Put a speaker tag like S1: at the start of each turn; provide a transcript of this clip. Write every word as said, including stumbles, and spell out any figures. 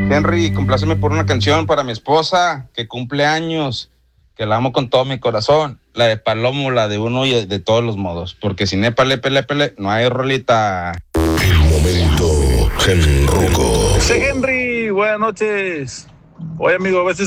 S1: Henry, compláceme por una canción para mi esposa, que cumple años, que la amo con todo mi corazón. La de Palomo, la de uno y de todos los modos. Porque sin épale, pele, pele, no hay rolita.
S2: El momento Henruco.
S3: Sí, Henry, buenas noches. Oye, amigo, a veces